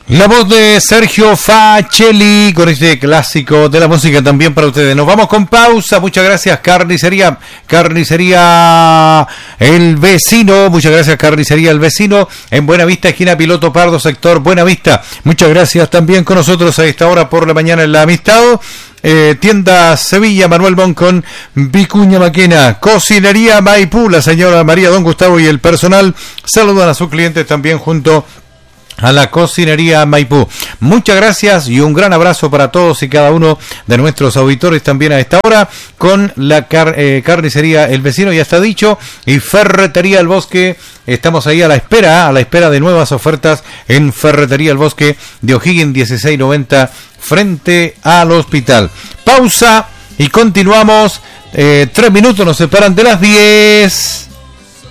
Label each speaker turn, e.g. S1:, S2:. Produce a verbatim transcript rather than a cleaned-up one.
S1: La voz de Sergio Facelli con este clásico de la música también para ustedes. Nos vamos con pausa. Muchas gracias, Carnicería. Carnicería El Vecino. Muchas gracias, Carnicería El Vecino. En Buenavista, esquina Piloto Pardo, sector Buenavista. Muchas gracias también con nosotros a esta hora por la mañana en La Amistad. Eh, tienda Sevilla, Manuel Boncón, Vicuña Maquena, Cocinería Maipú, la señora María Don Gustavo y el personal saludan a sus clientes también junto a la Cocinería Maipú. Muchas gracias y un gran abrazo para todos y cada uno de nuestros auditores también a esta hora con la car- eh, Carnicería El Vecino, ya está dicho, y Ferretería El Bosque. Estamos ahí a la espera, a la espera de nuevas ofertas en Ferretería El Bosque de O'Higgins dieciséis noventa frente al hospital. Pausa y continuamos. Eh, tres minutos nos separan de las diez.